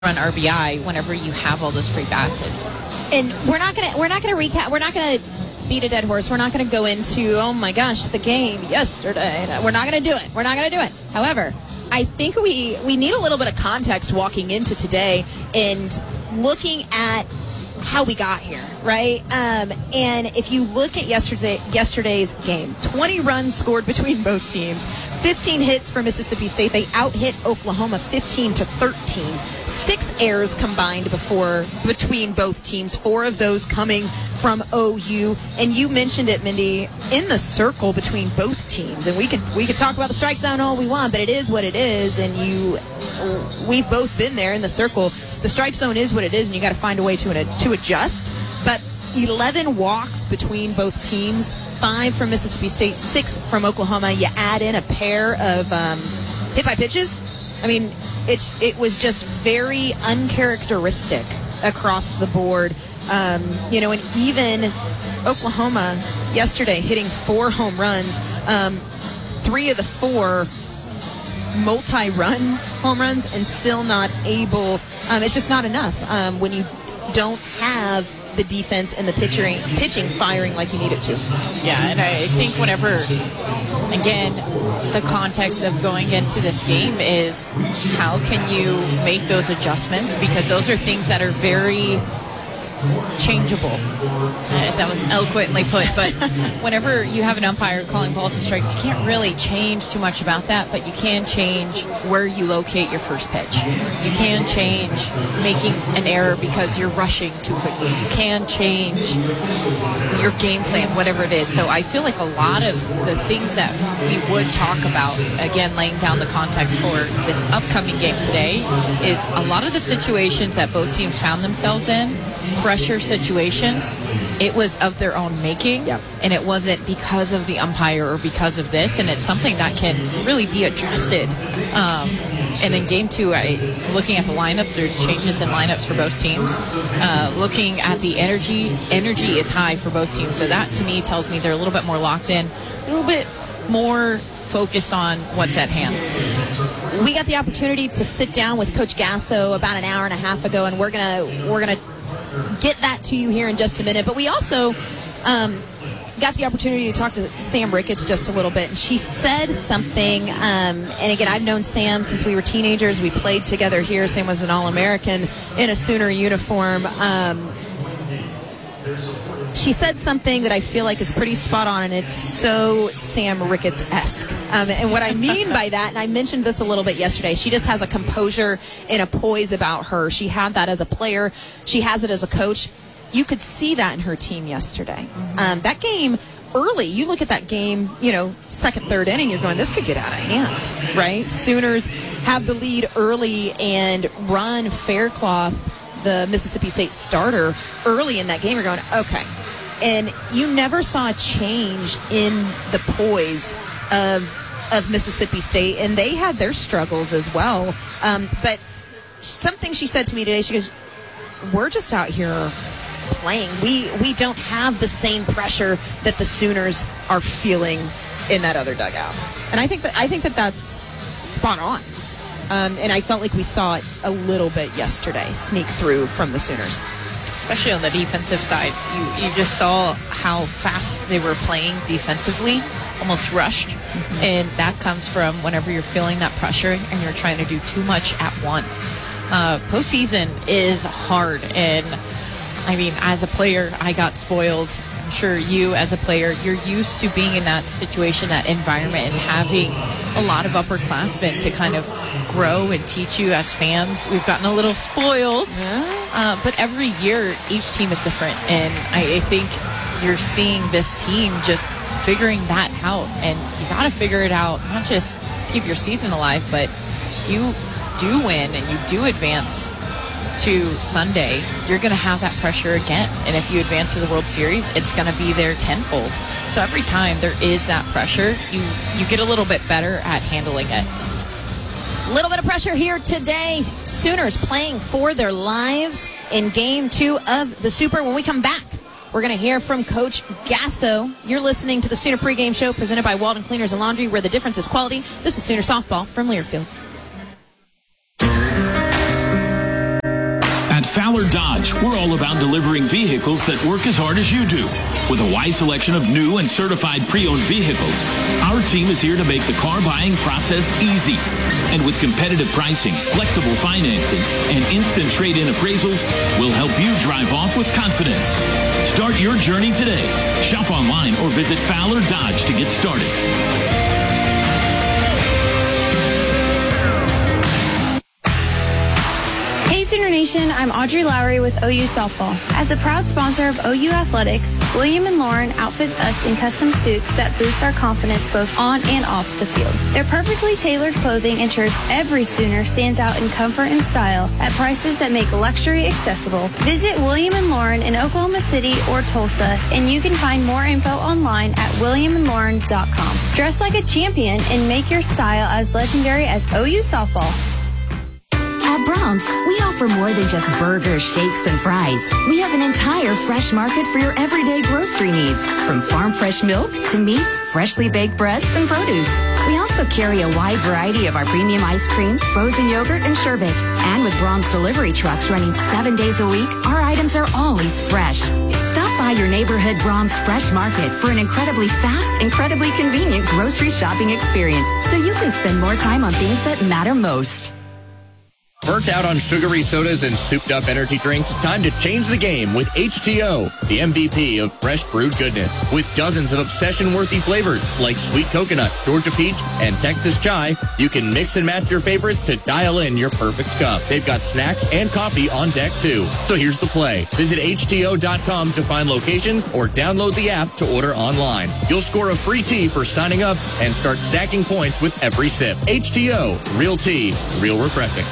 run RBI whenever you have all those free bases. And we're not gonna recap. We're not gonna beat a dead horse. We're not gonna go into, oh my gosh, the game yesterday. We're not gonna do it. We're not gonna do it. However, I think we need a little bit of context walking into today and looking at how we got here, right? And if you look at yesterday's game, 20 runs scored between both teams, 15 hits for Mississippi State. They out-hit Oklahoma 15-13. 6 errors combined between both teams, 4 of those coming from OU. And you mentioned it, Mindy, in the circle between both teams. And we could talk about the strike zone all we want, but it is what it is. And we've both been there in the circle. The strike zone is what it is, and you got to find a way to adjust. But 11 walks between both teams, 5 from Mississippi State, 6 from Oklahoma. You add in a pair of hit by pitches. I mean, it was just very uncharacteristic across the board. And even Oklahoma yesterday hitting 4 home runs, 3 of the 4 multi-run home runs, and still not able. It's just not enough when you don't have the defense and the pitching firing like you need it to. Yeah, and I think whenever, again, the context of going into this game is how can you make those adjustments, because those are things that are very changeable. That was eloquently put, but whenever you have an umpire calling balls and strikes, you can't really change too much about that, but you can change where you locate your first pitch. You can change making an error because you're rushing too quickly. You can change your game plan, whatever it is. So I feel like a lot of the things that we would talk about, again, laying down the context for this upcoming game today, is a lot of the situations that both teams found themselves in, pressure situations, it was of their own making. Yep. And it wasn't because of the umpire or because of this, and it's something that can really be adjusted. And in game 2, looking at the lineups, there's changes in lineups for both teams. Looking at the energy is high for both teams, so that to me tells me they're a little bit more locked in, a little bit more focused on what's at hand. We got the opportunity to sit down with Coach Gasso about an hour and a half ago, and we're gonna get that to you here in just a minute. But we also got the opportunity to talk to Sam Ricketts just a little bit, and she said something, and again, I've known Sam since we were teenagers. We played together here. Sam was an All-American in a Sooner uniform. She said something that I feel like is pretty spot on, and it's so Sam Ricketts-esque. And what I mean by that, and I mentioned this a little bit yesterday, she just has a composure and a poise about her. She had that as a player. She has it as a coach. You could see that in her team yesterday. That game early, you look at that game, second, third inning, you're going, this could get out of hand, right? Sooners have the lead early and run Faircloth, the Mississippi State starter, early in that game. You're going, okay. And you never saw a change in the poise of Mississippi State, and they had their struggles as well. But something she said to me today, she goes, we're just out here playing. We don't have the same pressure that the Sooners are feeling in that other dugout. And I think that that's spot on. And I felt like we saw it a little bit yesterday sneak through from the Sooners. Especially on the defensive side. You just saw how fast they were playing defensively, almost rushed. Mm-hmm. And that comes from whenever you're feeling that pressure and you're trying to do too much at once. Postseason is hard. And, I mean, as a player, I got spoiled. I'm sure you, as a player, you're used to being in that situation, that environment, and having a lot of upperclassmen to kind of grow and teach you as fans. We've gotten a little spoiled. Yeah. But every year, each team is different. And I think you're seeing this team just figuring that out. And you got to figure it out, not just to keep your season alive, but if you do win and you do advance to Sunday, you're going to have that pressure again. And if you advance to the World Series, it's going to be there tenfold. So every time there is that pressure, you get a little bit better at handling it. A little bit of pressure here today. Sooners playing for their lives in Game 2 of the Super. When we come back, we're going to hear from Coach Gasso. You're listening to the Sooner Pregame Show presented by Walden Cleaners and Laundry, where the difference is quality. This is Sooner Softball from Learfield. Fowler Dodge, we're all about delivering vehicles that work as hard as you do. With a wide selection of new and certified pre-owned vehicles, our team is here to make the car buying process easy. And with competitive pricing, flexible financing, and instant trade-in appraisals, we'll help you drive off with confidence. Start your journey today. Shop online or visit Fowler Dodge to get started. Hey Sooner Nation, I'm Audrey Lowry with OU Softball. As a proud sponsor of OU Athletics, William & Lauren outfits us in custom suits that boost our confidence both on and off the field. Their perfectly tailored clothing ensures every Sooner stands out in comfort and style at prices that make luxury accessible. Visit William & Lauren in Oklahoma City or Tulsa, and you can find more info online at williamandlauren.com. Dress like a champion and make your style as legendary as OU Softball. At Brahms, we offer more than just burgers, shakes, and fries. We have an entire fresh market for your everyday grocery needs, from farm fresh milk to meats, freshly baked breads, and produce. We also carry a wide variety of our premium ice cream, frozen yogurt, and sherbet. And with Brahms delivery trucks running 7 days a week, our items are always fresh. Stop by your neighborhood Brahms Fresh Market for an incredibly fast, incredibly convenient grocery shopping experience, so you can spend more time on things that matter most. Burnt out on sugary sodas and souped-up energy drinks? Time to change the game with H2O, the MVP of fresh brewed goodness. With dozens of obsession-worthy flavors like sweet coconut, Georgia peach, and Texas chai, you can mix and match your favorites to dial in your perfect cup. They've got snacks and coffee on deck, too. So here's the play. Visit H2O.com to find locations or download the app to order online. You'll score a free tea for signing up and start stacking points with every sip. H2O, real tea, real refreshing.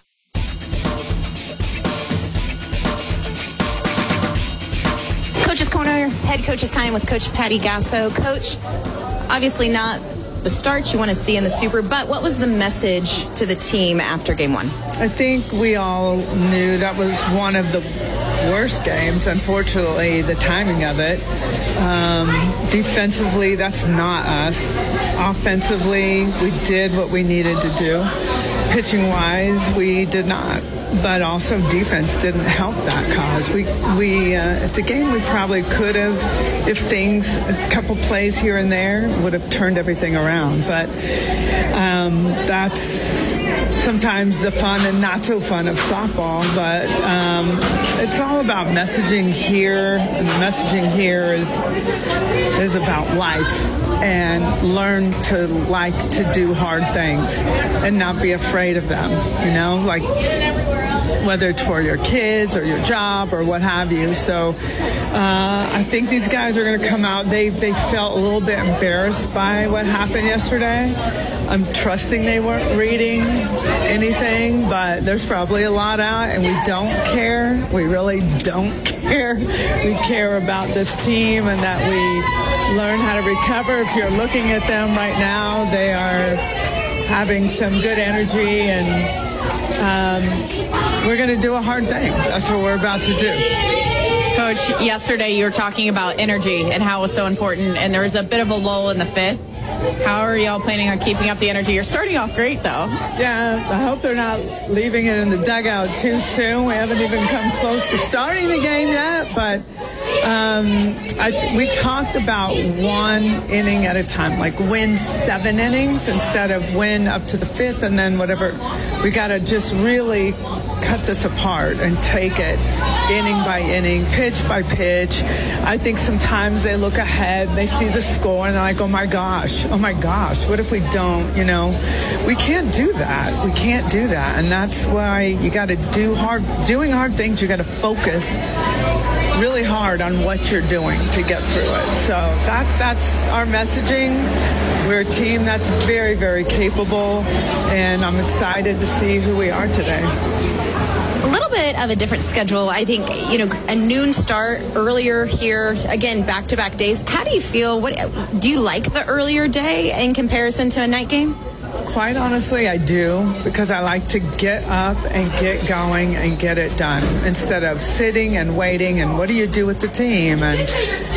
Coach's Corner, head coach's time with Coach Patty Gasso. Coach, obviously not the start you want to see in the Super, but what was the message to the team after game one? I think we all knew that was one of the worst games, unfortunately, the timing of it. Defensively, that's not us. Offensively, we did what we needed to do. Pitching-wise, we did not. But also defense didn't help that cause. It's a game we probably could have, if things, a couple plays here and there, would have turned everything around. But that's sometimes the fun and not so fun of softball. But it's all about messaging here, and the messaging here is about life. And learn to like to do hard things and not be afraid of them, like whether it's for your kids or your job or what have you. So I think these guys are going to come out. They felt a little bit embarrassed by what happened yesterday. I'm trusting they weren't reading anything, but there's probably a lot out, and we don't care. We really don't care. We care about this team and that we learn how to recover. If you're looking at them right now, they are having some good energy, and we're going to do a hard thing. That's what we're about to do. Coach, yesterday you were talking about energy and how it was so important, and there was a bit of a lull in the fifth. How are y'all planning on keeping up the energy? You're starting off great, though. Yeah, I hope they're not leaving it in the dugout too soon. We haven't even come close to starting the game yet, but we talked about one inning at a time, like win 7 innings instead of win up to the 5th, and then whatever. We got to just really cut this apart and take it inning by inning, pitch by pitch. I think sometimes they look ahead, they see the score, and they're like, oh my gosh, what if we don't, We can't do that. We can't do that. And that's why you got to doing hard things, you got to focus really hard on what you're doing to get through it. So that's our messaging. We're a team that's very, very capable, and I'm excited to see who we are today. A little bit of a different schedule. I think, a noon start earlier here, again, back-to-back days. How do you feel? Do you like the earlier day in comparison to a night game? Quite honestly, I do, because I like to get up and get going and get it done instead of sitting and waiting and what do you do with the team? And,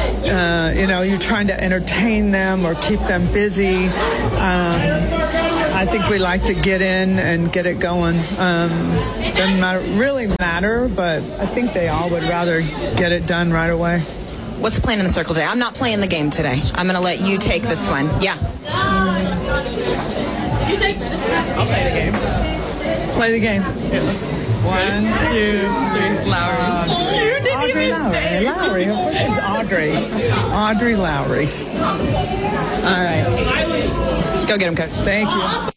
you're trying to entertain them or keep them busy. I think we like to get in and get it going. Doesn't really matter, but I think they all would rather get it done right away. What's the plan in the circle today? I'm not playing the game today. I'm going to let you take this one. Yeah. You take this. I'll play the game. Play the game. 1, 2, 3. Lowry. You didn't Audrey even Lowry. Say Lowry. Of course it's Audrey. Audrey Lowry. All right. Go get him, Coach. Thank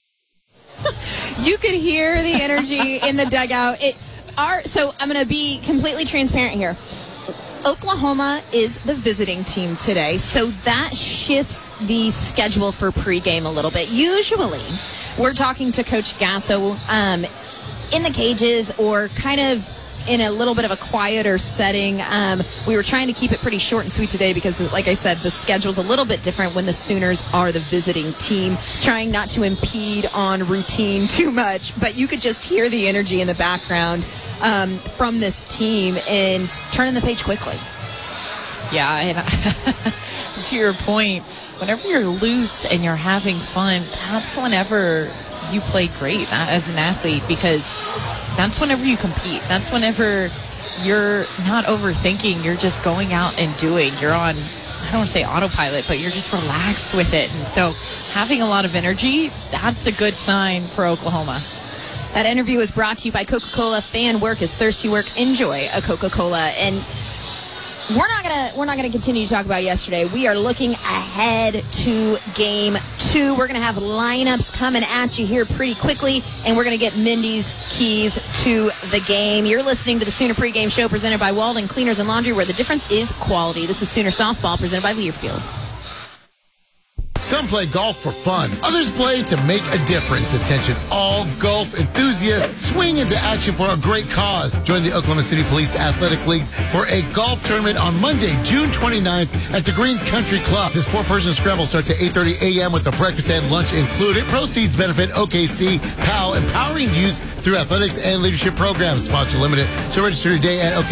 you. You could hear the energy in the dugout. So I'm going to be completely transparent here. Oklahoma is the visiting team today, so that shifts the schedule for pregame a little bit. Usually, we're talking to Coach Gasso in the cages or kind of in a little bit of a quieter setting. We were trying to keep it pretty short and sweet today because, like I said, the schedule's a little bit different when the Sooners are the visiting team, trying not to impede on routine too much. But you could just hear the energy in the background from this team and turning the page quickly. Yeah, and to your point, whenever you're loose and you're having fun, that's whenever you play great as an athlete, because that's whenever you compete. That's whenever you're not overthinking. You're just going out and doing. You're on, I don't want to say autopilot, but you're just relaxed with it. And so having a lot of energy, that's a good sign for Oklahoma. That interview was brought to you by Coca-Cola. Fan work is thirsty work. Enjoy a Coca-Cola. And we're not gonna continue to talk about yesterday. We are looking ahead to Game 2. We're gonna have lineups coming at you here pretty quickly, and we're gonna get Mindy's keys to the game. You're listening to the Sooner pregame show presented by Walden Cleaners and Laundry, where the difference is quality. This is Sooner softball presented by Learfield. Some play golf for fun. Others play to make a difference. Attention all golf enthusiasts. Swing into action for a great cause. Join the Oklahoma City Police Athletic League for a golf tournament on Monday, June 29th at the Greens Country Club. This 4-person scramble starts at 8:30 a.m. with a breakfast and lunch included. Proceeds benefit OKC PAL, empowering youth through athletics and leadership programs. Sponsor limited. So register today at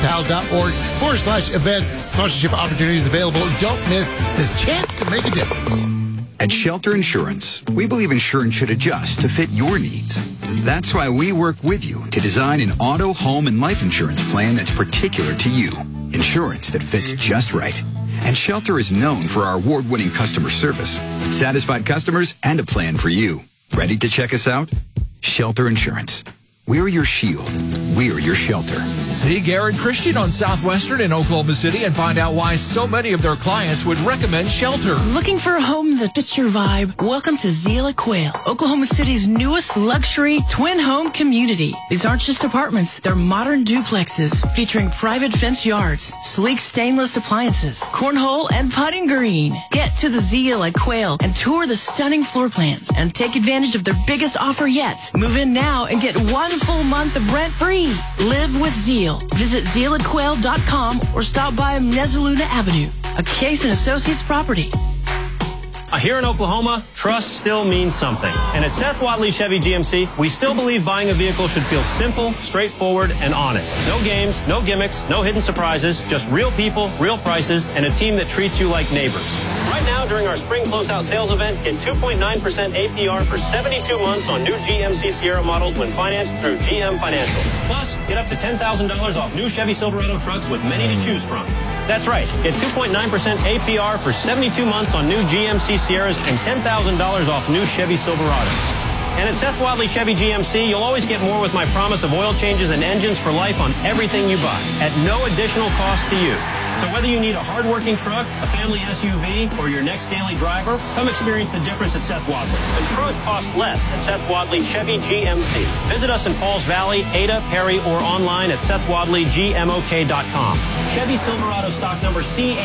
okcpal.org/events. Sponsorship opportunities available. Don't miss this chance to make a difference. At Shelter Insurance, we believe insurance should adjust to fit your needs. That's why we work with you to design an auto, home, and life insurance plan that's particular to you. Insurance that fits just right. And Shelter is known for our award-winning customer service, satisfied customers, and a plan for you. Ready to check us out? Shelter Insurance. We're your shield. We're your shelter. See Garrett Christian on Southwestern in Oklahoma City and find out why so many of their clients would recommend Shelter. Looking for a home that fits your vibe? Welcome to Zila Quail, Oklahoma City's newest luxury twin home community. These aren't just apartments. They're modern duplexes featuring private fence yards, sleek stainless appliances, cornhole, and putting green. Get to the Zila Quail and tour the stunning floor plans and take advantage of their biggest offer yet. Move in now and get 1 full month of rent-free. Live with Zeal. Visit zealaquail.com or stop by Mezzaluna Avenue, a Case & Associates property. Here in Oklahoma, trust still means something. And at Seth Wadley Chevy GMC, we still believe buying a vehicle should feel simple, straightforward, and honest. No games, no gimmicks, no hidden surprises, just real people, real prices, and a team that treats you like neighbors. Right now, during our spring closeout sales event, get 2.9% APR for 72 months on new GMC Sierra models when financed through GM Financial. Plus, get up to $10,000 off new Chevy Silverado trucks with many to choose from. That's right. Get 2.9% APR for 72 months on new GMC Sierras and $10,000 off new Chevy Silverados. And at Seth Wadley Chevy GMC, you'll always get more with my promise of oil changes and engines for life on everything you buy at no additional cost to you. So whether you need a hard-working truck, a family SUV, or your next daily driver, come experience the difference at Seth Wadley. The truth costs less at Seth Wadley Chevy GMC. Visit us in Pauls Valley, Ada, Perry, or online at SethWadleyGMOK.com. Chevy Silverado stock number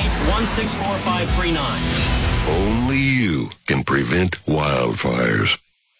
CH164539. Only you can prevent wildfires.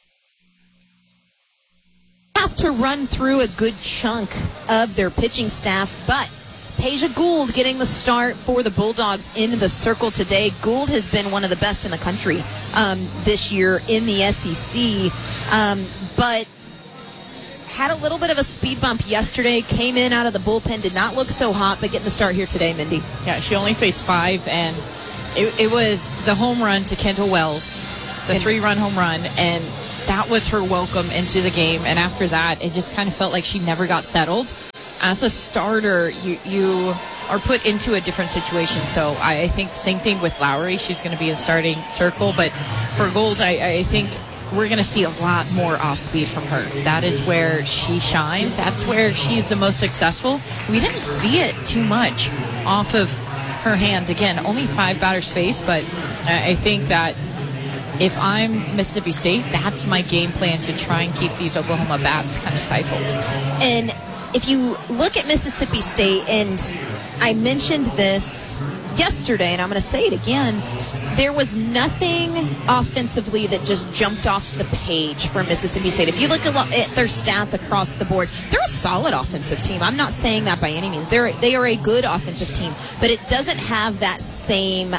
Have to run through a good chunk of their pitching staff, but Peja Gould getting the start for the Bulldogs in the circle today. Gould has been one of the best in the country this year in the SEC, but had a little bit of a speed bump yesterday, came in out of the bullpen, did not look so hot, but getting the start here today, Mindy. Yeah, she only faced 5, and it was the home run to Kendall Wells, the 3-run home run, and that was her welcome into the game. And after that, it just kind of felt like she never got settled. As a starter, you are put into a different situation. So I think same thing with Lowry. She's going to be in starting circle. But for Gold, I think we're going to see a lot more off speed from her. That is where she shines. That's where she's the most successful. We didn't see it too much off of her hand. Again, only 5 batters faced, but I think that if I'm Mississippi State, that's my game plan, to try and keep these Oklahoma bats kind of stifled. And if you look at Mississippi State, and I mentioned this yesterday, and I'm going to say it again, there was nothing offensively that just jumped off the page for Mississippi State. If you look at their stats across the board, they're a solid offensive team. I'm not saying that by any means. They are a good offensive team, but it doesn't have that same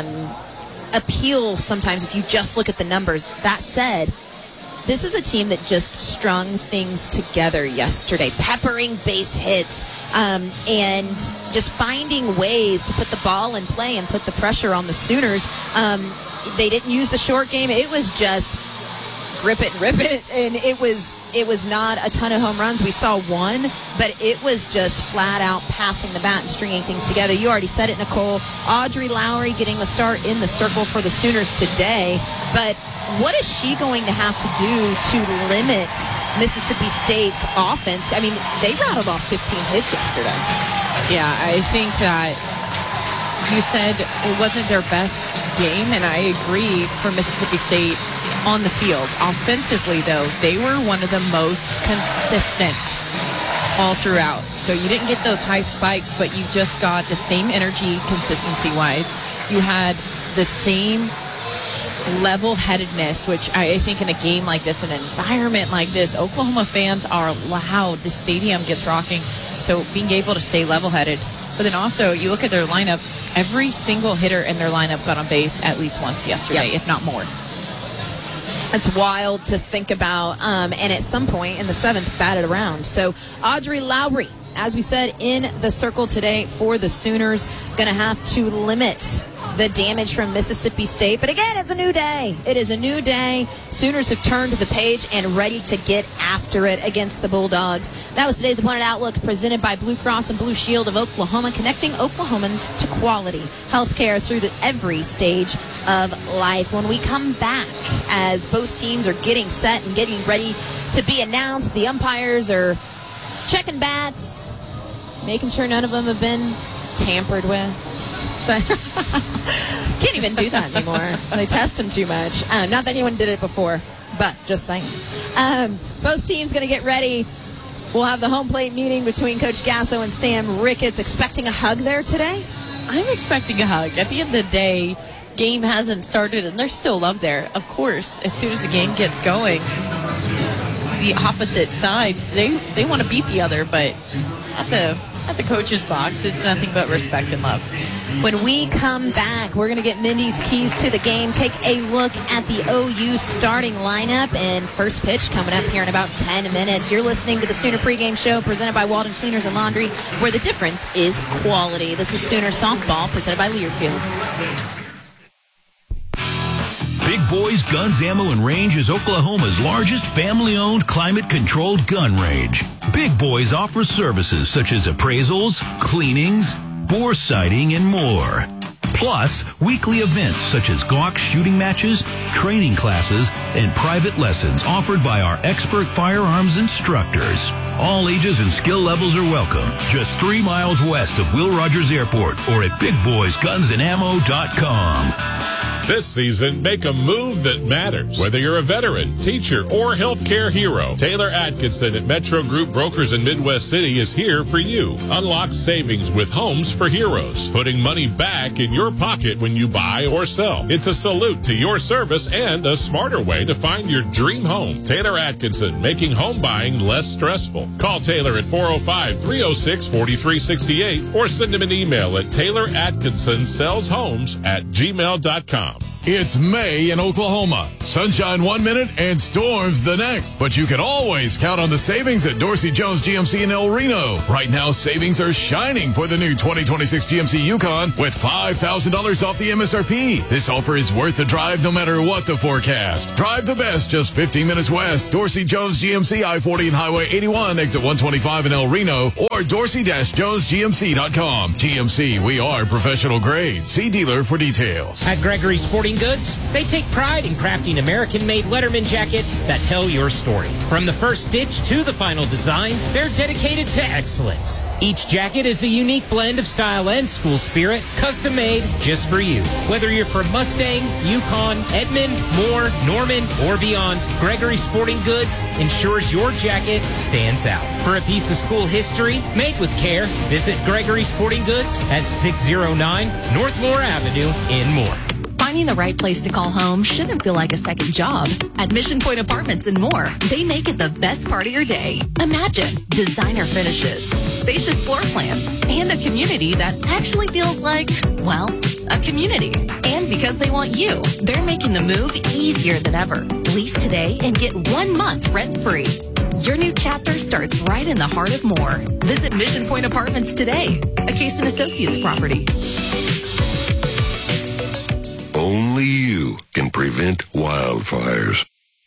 appeal sometimes if you just look at the numbers. That said, this is a team that just strung things together yesterday, peppering base hits, and just finding ways to put the ball in play and put the pressure on the Sooners. They didn't use the short game. It was just grip it and rip it, and it was not a ton of home runs. We saw one, but it was just flat out passing the bat and stringing things together. You already said it, Nicole. Audrey Lowry getting the start in the circle for the Sooners today, but what is she going to have to do to limit Mississippi State's offense? I mean, they rattled off 15 hits yesterday. Yeah, I think that you said it wasn't their best game, and I agree for Mississippi State on the field. Offensively, though, they were one of the most consistent all throughout. So you didn't get those high spikes, but you just got the same energy consistency-wise. You had the same level-headedness, which I think in a game like this, an environment like this, Oklahoma fans are loud. The stadium gets rocking. So being able to stay level-headed. But then also, you look at their lineup, every single hitter in their lineup got on base at least once yesterday, if not more. It's wild to think about, and at some point in the 7th, batted around. So Audrey Lowry, as we said, in the circle today for the Sooners, going to have to limit the damage from Mississippi State. But again, it's a new day. It is a new day. Sooners have turned the page and ready to get after it against the Bulldogs. That was today's Opponent Outlook, presented by Blue Cross and Blue Shield of Oklahoma, connecting Oklahomans to quality healthcare through every stage of life. When we come back, as both teams are getting set and getting ready to be announced, the umpires are checking bats, making sure none of them have been tampered with. So can't even do that anymore. They test them too much. Not that anyone did it before, but just saying. Both teams going to get ready. We'll have the home plate meeting between Coach Gasso and Sam Ricketts. Expecting a hug there today? I'm expecting a hug. At the end of the day, game hasn't started, and there's still love there. Of course, as soon as the game gets going, the opposite sides, they want to beat the other, but at the coach's box, it's nothing but respect and love. When we come back, we're going to get Mindy's keys to the game, take a look at the OU starting lineup, and first pitch coming up here in about 10 minutes. You're listening to the Sooner pregame show presented by Walden Cleaners and Laundry, where the difference is quality. This is Sooner softball presented by Learfield. Big Boys Guns, Ammo, and Range is Oklahoma's largest family-owned, climate-controlled gun range. Big Boys offers services such as appraisals, cleanings, bore sighting, and more. Plus, weekly events such as Glock shooting matches, training classes, and private lessons offered by our expert firearms instructors. All ages and skill levels are welcome. Just 3 miles west of Will Rogers Airport or at BigBoysGunsAndAmmo.com. This season, make a move that matters. Whether you're a veteran, teacher, or healthcare hero, Taylor Atkinson at Metro Group Brokers in Midwest City is here for you. Unlock savings with Homes for Heroes, putting money back in your pocket when you buy or sell. It's a salute to your service and a smarter way to find your dream home. Taylor Atkinson, making home buying less stressful. Call Taylor at 405-306-4368 or send him an email at tayloratkinsonsellshomes@gmail.com. It's May in Oklahoma. Sunshine 1 minute and storms the next. But you can always count on the savings at Dorsey Jones GMC in El Reno. Right now, savings are shining for the new 2026 GMC Yukon with $5,000 off the MSRP. This offer is worth the drive no matter what the forecast. Drive the best just 15 minutes west. Dorsey Jones GMC I-40 and Highway 81, exit 125 in El Reno, or dorsey-jonesgmc.com. GMC, we are professional grade. See dealer for details. At Gregory Sporting Goods, they take pride in crafting American-made Letterman jackets that tell your story. From the first stitch to the final design, they're dedicated to excellence. Each jacket is a unique blend of style and school spirit, custom-made just for you. Whether you're from Mustang, Yukon, Edmond, Moore, Norman, or beyond, Gregory Sporting Goods ensures your jacket stands out. For a piece of school history made with care, visit Gregory Sporting Goods at 609 North Moore Avenue in Moore. Finding the right place to call home shouldn't feel like a second job. At Mission Point Apartments and more, they make it the best part of your day. Imagine designer finishes, spacious floor plans, and a community that actually feels like, well, a community. And because they want you, they're making the move easier than ever. Lease today and get 1 month rent-free. Your new chapter starts right in the heart of Moore. Visit Mission Point Apartments today, a Case & Associates property. Only you can prevent wildfires.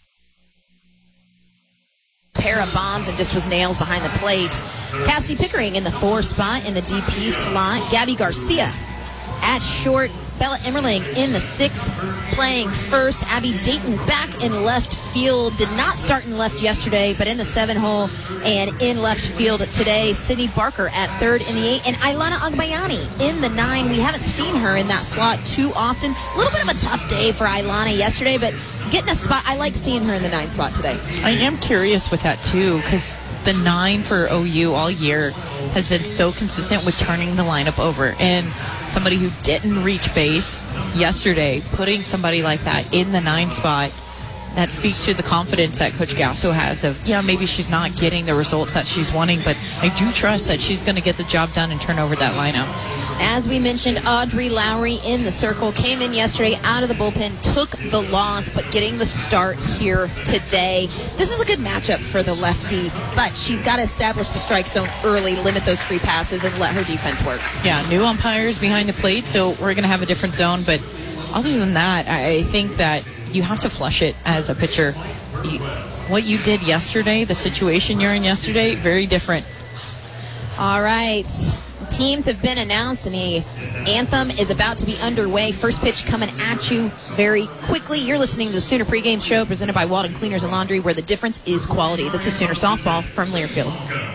Pair of bombs and just was nails behind the plate. Cassie Pickering in the 4 spot in the DP slot. Gabby Garcia at short. Bella Emmerling in the 6th, playing first. Abby Dayton back in left field. Did not start in left yesterday, but in the 7 hole and in left field today. Sydney Barker at 3rd in the 8, and Ilana Agbayani in the 9. We haven't seen her in that slot too often. A little bit of a tough day for Ilana yesterday, but getting a spot. I like seeing her in the 9 slot today. I am curious with that too, because the 9 for OU all year has been so consistent with turning the lineup over. And somebody who didn't reach base yesterday, putting somebody like that in the 9 spot, that speaks to the confidence that Coach Gasso has of, yeah, maybe she's not getting the results that she's wanting, but I do trust that she's going to get the job done and turn over that lineup. As we mentioned, Audrey Lowry in the circle, came in yesterday out of the bullpen, took the loss, but getting the start here today. This is a good matchup for the lefty, but she's got to establish the strike zone early, limit those free passes, and let her defense work. Yeah, new umpires behind the plate, so we're going to have a different zone, but other than that, I think that you have to flush it as a pitcher. What you did yesterday, the situation you're in yesterday, very different. All right. Teams have been announced, and the anthem is about to be underway. First pitch coming at you very quickly. You're listening to the Sooner pregame show presented by Walden Cleaners and Laundry, where the difference is quality. This is Sooner Softball from Learfield.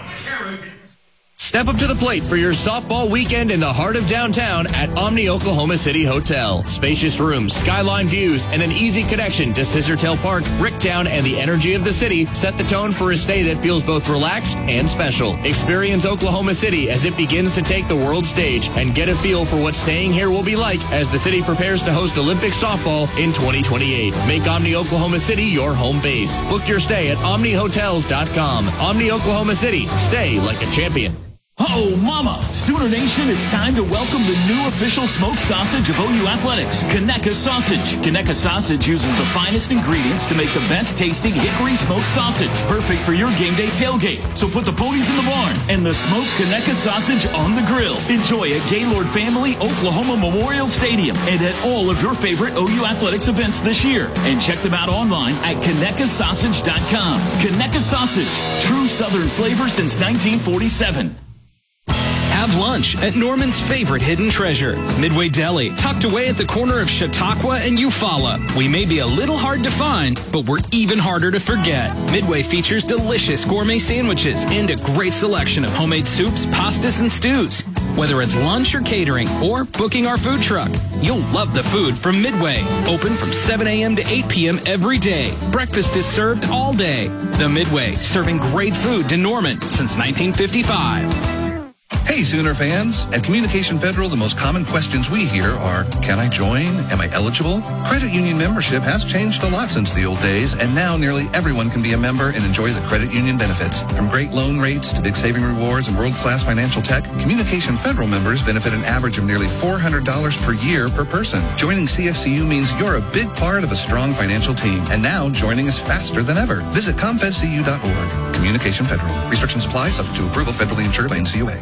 Step up to the plate for your softball weekend in the heart of downtown at Omni Oklahoma City Hotel. Spacious rooms, skyline views, and an easy connection to Scissortail Park, Bricktown, and the energy of the city set the tone for a stay that feels both relaxed and special. Experience Oklahoma City as it begins to take the world stage and get a feel for what staying here will be like as the city prepares to host Olympic softball in 2028. Make Omni Oklahoma City your home base. Book your stay at omnihotels.com. Omni Oklahoma City. Stay like a champion. Oh, mama! Sooner Nation, it's time to welcome the new official smoked sausage of OU Athletics, Conecuh Sausage. Conecuh Sausage uses the finest ingredients to make the best tasting hickory smoked sausage, perfect for your game day tailgate. So put the ponies in the barn and the smoked Conecuh Sausage on the grill. Enjoy at Gaylord Family Oklahoma Memorial Stadium and at all of your favorite OU Athletics events this year. And check them out online at ConecuhSausage.com. Conecuh Sausage, true Southern flavor since 1947. Have lunch at Norman's favorite hidden treasure, Midway Deli, tucked away at the corner of Chautauqua and Eufaula. We may be a little hard to find, but we're even harder to forget. Midway features delicious gourmet sandwiches and a great selection of homemade soups, pastas, and stews. Whether it's lunch or catering or booking our food truck, you'll love the food from Midway. Open from 7 a.m. to 8 p.m. every day. Breakfast is served all day. The Midway, serving great food to Norman since 1955. Hey, Sooner fans. At Communication Federal, the most common questions we hear are, can I join? Am I eligible? Credit union membership has changed a lot since the old days, and now nearly everyone can be a member and enjoy the credit union benefits. From great loan rates to big saving rewards and world-class financial tech, Communication Federal members benefit an average of nearly $400 per year per person. Joining CFCU means you're a big part of a strong financial team, and now joining is faster than ever. Visit ComFedCU.org. Communication Federal. Restrictions apply, subject to approval, federally insured by NCUA.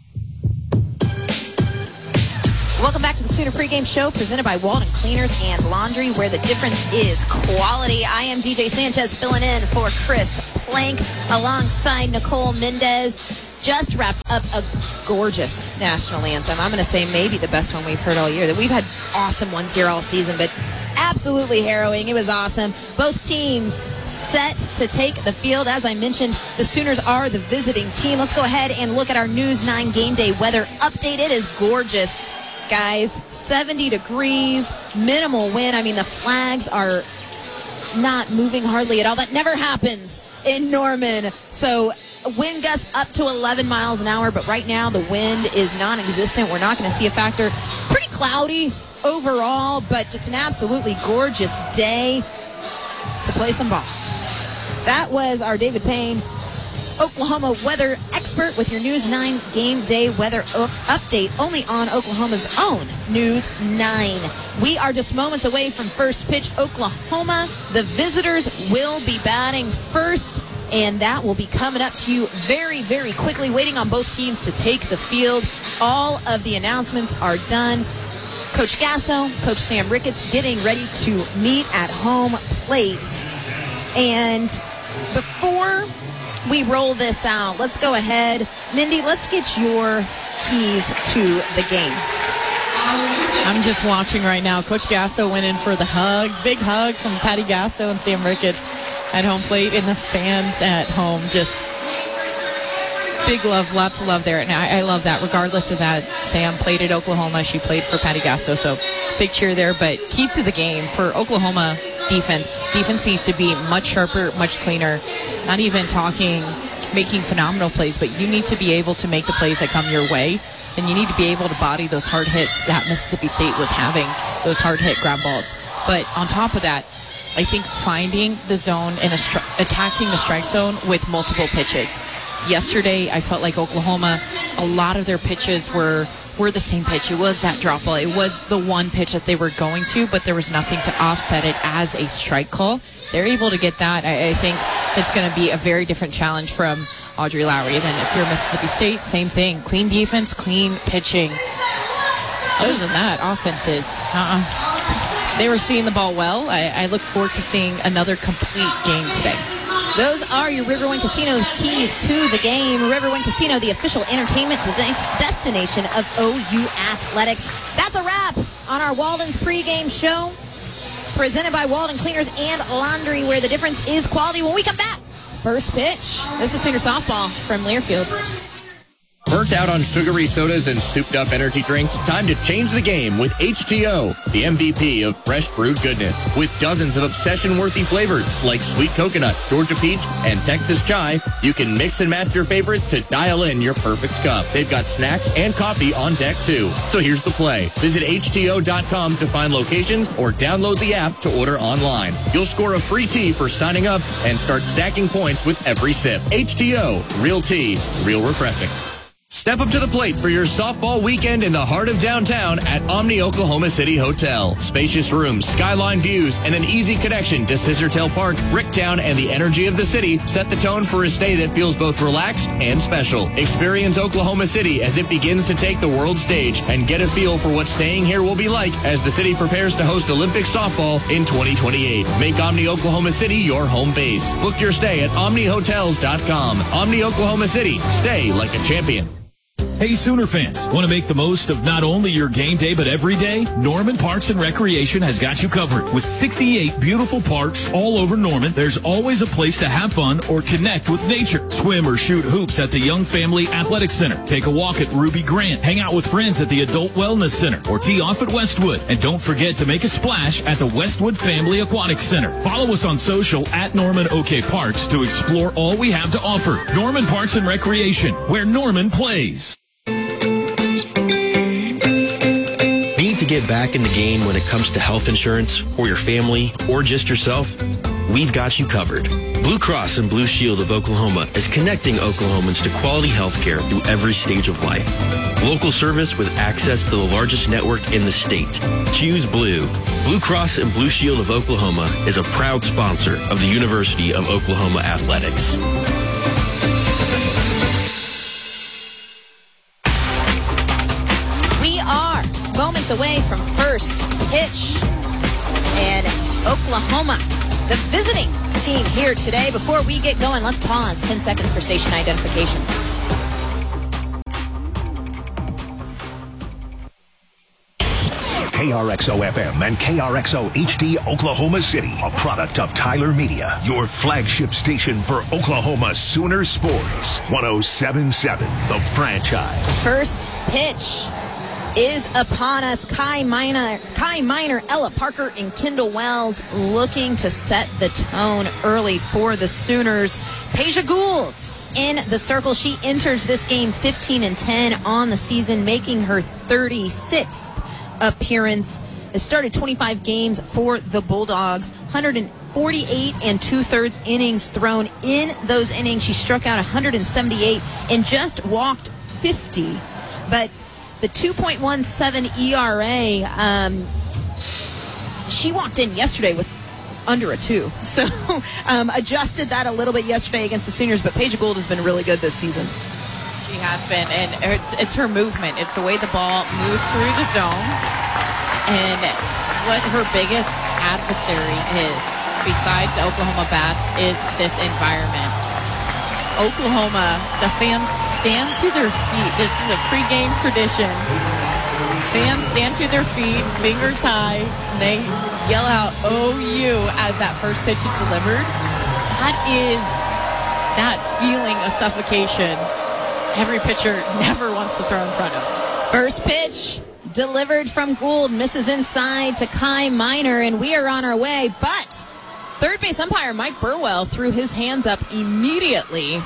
Welcome back to the Sooner pregame show presented by Walden Cleaners and Laundry, where the difference is quality. I am DJ Sanchez filling in for Chris Plank alongside Nicole Mendez. Just wrapped up a gorgeous national anthem. I'm going to say maybe the best one we've heard all year. That we've had awesome ones here all season, but absolutely harrowing. It was awesome. Both teams set to take the field. As I mentioned, the Sooners are the visiting team. Let's go ahead and look at our News 9 game day weather update. It is gorgeous, guys. 70 degrees, minimal wind. I mean, the flags are not moving hardly at all. That never happens in Norman. So wind gusts up to 11 miles an hour, but right now the wind is non-existent. We're not going to see a factor. Pretty cloudy overall, but just an absolutely gorgeous day to play some ball. That was our David Payne, Oklahoma weather expert, with your News 9 game day weather update, only on Oklahoma's own News 9. We are just moments away from first pitch. Oklahoma, the visitors, will be batting first, and that will be coming up to you very, very quickly. Waiting on both teams to take the field. All of the announcements are done. Coach Gasso, Coach Sam Ricketts getting ready to meet at home plate. And before we roll this out, let's go ahead. Mindy, let's get your keys to the game. I'm just watching right now. Coach Gasso went in for the hug, big hug from Patty Gasso and Sam Ricketts at home plate, and the fans at home just big love, lots of love there. And I love that. Regardless of that, Sam played at Oklahoma. She played for Patty Gasso, so big cheer there. But keys to the game for Oklahoma defense. Defense needs to be much sharper, much cleaner. Not even talking making phenomenal plays, but you need to be able to make the plays that come your way. And you need to be able to body those hard hits that Mississippi State was having, those hard hit ground balls. But on top of that, I think finding the zone and attacking the strike zone with multiple pitches. Yesterday, I felt like Oklahoma, a lot of their pitches were the same pitch. It was that drop ball. It was the one pitch that they were going to, but there was nothing to offset it as a strike call. They're able to get that. I think it's going to be a very different challenge from Audrey Lowry. And then if you're Mississippi State, same thing. Clean defense, clean pitching. Other than that, offenses, they were seeing the ball well. I look forward to seeing another complete game today. Those are your Riverwind Casino keys to the game. Riverwind Casino, the official entertainment destination of OU Athletics. That's a wrap on our Walden's pregame show, presented by Walden Cleaners and Laundry, where the difference is quality. When we come back, first pitch. This is Sooner softball from Learfield. Burnt out on sugary sodas and souped-up energy drinks? Time to change the game with H2O, the MVP of fresh brewed goodness. With dozens of obsession-worthy flavors like sweet coconut, Georgia peach, and Texas chai, you can mix and match your favorites to dial in your perfect cup. They've got snacks and coffee on deck, too. So here's the play. Visit H2O.com to find locations or download the app to order online. You'll score a free tea for signing up and start stacking points with every sip. H2O, real tea, real refreshing. Step up to the plate for your softball weekend in the heart of downtown at Omni Oklahoma City Hotel. Spacious rooms, skyline views, and an easy connection to Scissortail Park, Bricktown, and the energy of the city set the tone for a stay that feels both relaxed and special. Experience Oklahoma City as it begins to take the world stage and get a feel for what staying here will be like as the city prepares to host Olympic softball in 2028. Make Omni Oklahoma City your home base. Book your stay at OmniHotels.com. Omni Oklahoma City. Stay like a champion. Hey, Sooner fans, want to make the most of not only your game day, but every day? Norman Parks and Recreation has got you covered. With 68 beautiful parks all over Norman, there's always a place to have fun or connect with nature. Swim or shoot hoops at the Young Family Athletic Center. Take a walk at Ruby Grant. Hang out with friends at the Adult Wellness Center or tee off at Westwood. And don't forget to make a splash at the Westwood Family Aquatic Center. Follow us on social at Norman OK Parks to explore all we have to offer. Norman Parks and Recreation, where Norman plays. get back in the game when it comes to health insurance for your family or just yourself? We've got you covered. Blue Cross and Blue Shield of Oklahoma is connecting Oklahomans to quality health care through every stage of life. Local service with access to the largest network in the state. Choose Blue. Blue Cross and Blue Shield of Oklahoma is a proud sponsor of the University of Oklahoma Athletics. We are moments away from first pitch. And Oklahoma, the visiting team here today. Before we get going, let's pause 10 seconds for station identification. KRXO-FM and KRXO HD Oklahoma City, a product of Tyler Media, your flagship station for Oklahoma Sooner Sports. 107.7, The Franchise. First pitch is upon us. Kai Minor, Ella Parker, and Kendall Wells looking to set the tone early for the Sooners. Peja Gould in the circle. She enters this game 15-10 on the season, making her 36th appearance. Has started 25 games for the Bulldogs. 148 and 2/3 innings thrown. In those innings, she struck out 178 and just walked 50. But the 2.17 ERA, she walked in yesterday with under a 2. So adjusted that a little bit yesterday against the Sooners, but Peja Gould has been really good this season. She has been, and it's her movement. It's the way the ball moves through the zone, and what her biggest adversary is, besides Oklahoma bats, is this environment. Oklahoma, the fans stand to their feet. This is a pregame tradition. Fans stand to their feet, fingers high, and they yell out OU as that first pitch is delivered. That is that feeling of suffocation every pitcher never wants to throw in front of. First pitch delivered from Gould, misses inside to Kai Minor, and we are on our way. But third base umpire Mike Burwell threw his hands up immediately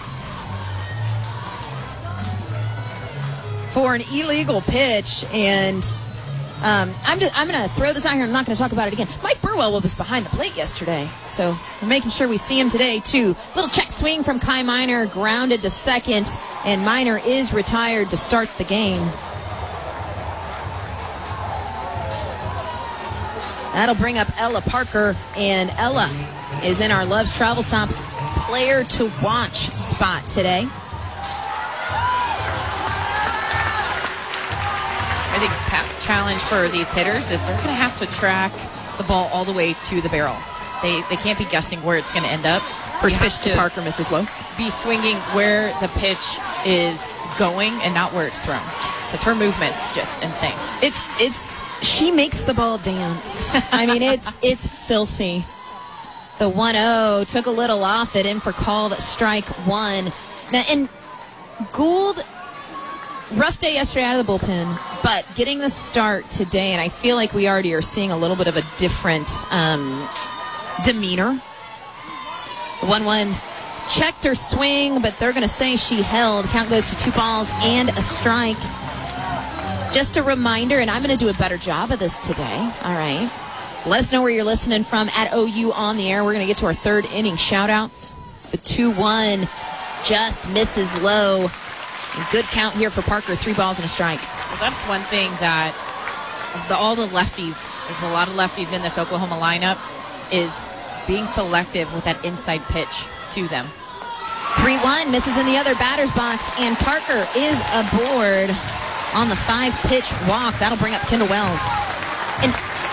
for an illegal pitch, and I'm going to throw this out here. I'm not going to talk about it again. Mike Burwell was behind the plate yesterday, so we're making sure we see him today too. Little check swing from Kai Minor, grounded to second, and Minor is retired to start the game. That'll bring up Ella Parker, and Ella is in our Love's Travel Stops player to watch spot today. I think challenge for these hitters is they're going to have to track the ball all the way to the barrel. They can't be guessing where it's going to end up. First pitch to Parker, misses low. Be swinging where the pitch is going and not where it's thrown. Because her movement's just insane. She makes the ball dance. I mean, it's filthy. The 1-0 took a little off it, in for called strike one. Now, and Gould, rough day yesterday out of the bullpen, but getting the start today, and I feel like we already are seeing a little bit of a different demeanor. 1-1 checked her swing, but they're going to say she held. Count goes to 2 balls and a strike. Just a reminder, and I'm going to do a better job of this today. All right. Let us know where you're listening from at OU on the air. We're going to get to our third inning shout-outs. It's the 2-1. Just misses low. And good count here for Parker. 3 balls and a strike. Well, that's one thing that all the lefties, there's a lot of lefties in this Oklahoma lineup, is being selective with that inside pitch to them. 3-1 misses in the other batter's box, and Parker is aboard on the 5-pitch walk. That'll bring up Kendall Wells. And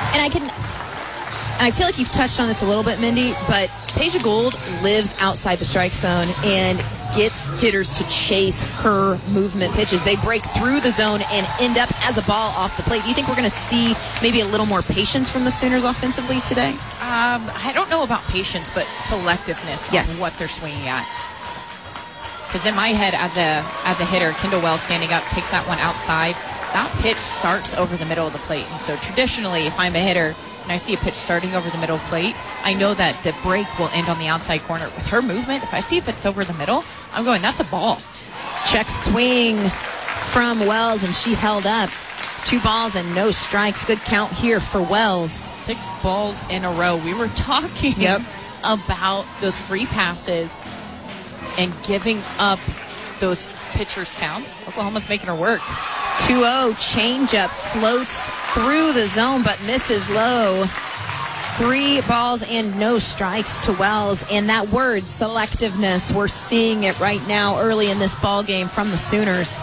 I feel like you've touched on this a little bit, Mindy, but Peja Gould lives outside the strike zone and gets hitters to chase her movement pitches. They break through the zone and end up as a ball off the plate. Do you think we're going to see maybe a little more patience from the Sooners offensively today? I don't know about patience, but selectiveness on what they're swinging at. Because in my head, as a hitter, Kendall Wells standing up takes that one outside. That pitch starts over the middle of the plate. And so traditionally, if I'm a hitter and I see a pitch starting over the middle of the plate, I know that the break will end on the outside corner. With her movement, if I see if it's over the middle, I'm going, that's a ball. Check swing from Wells, and she held up. 2 balls and no strikes. Good count here for Wells. 6 balls in a row. We were talking about those free passes and giving up those pitchers' counts. Oklahoma's making her work. 2-0 changeup floats through the zone but misses low. 3 balls and no strikes to Wells. And that word, selectiveness, we're seeing it right now early in this ball game from the Sooners.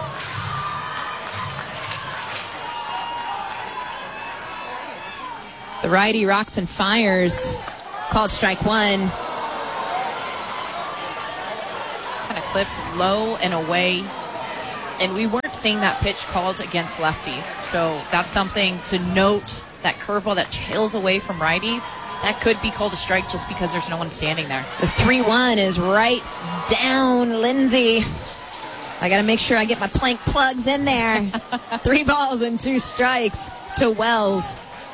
The righty rocks and fires. Called strike 1. Kind of clipped low and away. And we weren't seeing that pitch called against lefties. So that's something to note. That curveball that tails away from righties, that could be called a strike just because there's no one standing there. The 3-1 is right down Lindsay. I got to make sure I get my plank plugs in there. 3 balls and 2 strikes to Wells.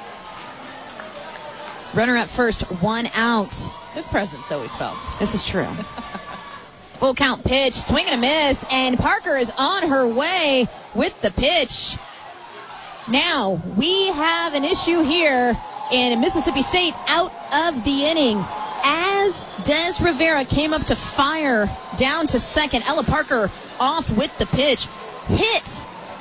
Runner at first, 1 out. His presence always felt. This is true. Full count pitch, swing and a miss, and Parker is on her way with the pitch. Now, we have an issue here in Mississippi State out of the inning. As Des Rivera came up to fire down to second, Ella Parker off with the pitch. Hit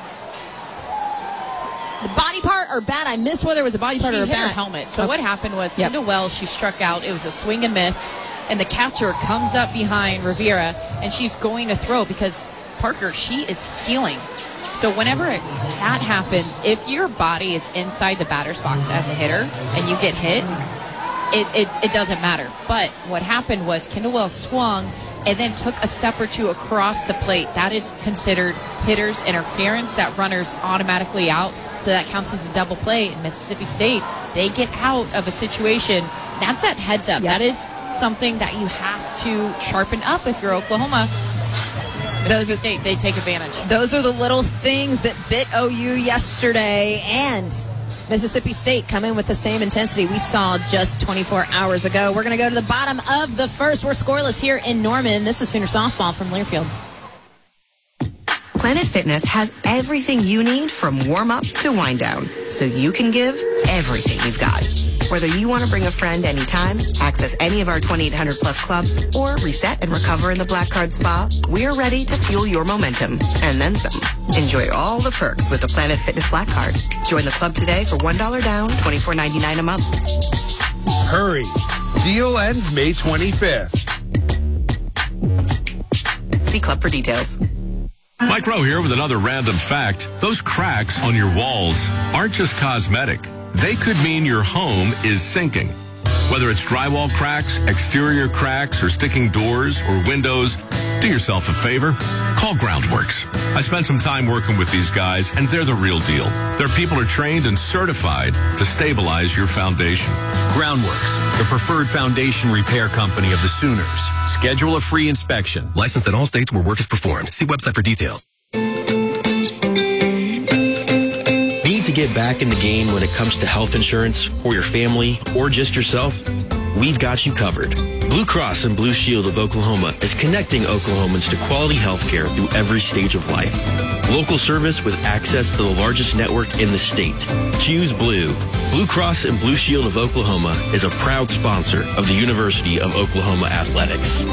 the body part or bat? I missed whether it was a body part or a hit bat. Her helmet. So what happened was Kendall Wells, she struck out. It was a swing and miss. And the catcher comes up behind Rivera, and she's going to throw because Parker, she is stealing. So whenever that happens, if your body is inside the batter's box as a hitter and you get hit, it doesn't matter. But what happened was Kendall Wells swung and then took a step or 2 across the plate. That is considered hitter's interference. That runner's automatically out. So that counts as a double play. In Mississippi State, they get out of a situation. That's that heads up. That is something that you have to sharpen up if you're Oklahoma. Mississippi State, they take advantage. Those are the little things that bit OU yesterday, and Mississippi State come in with the same intensity we saw just 24 hours ago. We're going to go to the bottom of the first. We're scoreless here in Norman. This is Sooner Softball from Learfield. Planet Fitness has everything you need from warm-up to wind-down, so you can give everything you've got. Whether you want to bring a friend anytime, access any of our 2,800-plus clubs, or reset and recover in the Black Card Spa, we're ready to fuel your momentum, and then some. Enjoy all the perks with the Planet Fitness Black Card. Join the club today for $1 down, $24.99 a month. Hurry. Deal ends May 25th. See club for details. Mike Rowe here with another random fact. Those cracks on your walls aren't just cosmetic. They could mean your home is sinking. Whether it's drywall cracks, exterior cracks, or sticking doors or windows, do yourself a favor. Call Groundworks. I spent some time working with these guys, and they're the real deal. Their people are trained and certified to stabilize your foundation. Groundworks, the preferred foundation repair company of the Sooners. Schedule a free inspection. Licensed in all states where work is performed. See website for details. Need to get back in the game when it comes to health insurance for your family or just yourself? We've got you covered. Blue Cross and Blue Shield of Oklahoma is connecting Oklahomans to quality health care through every stage of life. Local service with access to the largest network in the state. Choose Blue. Blue Cross and Blue Shield of Oklahoma is a proud sponsor of the University of Oklahoma Athletics.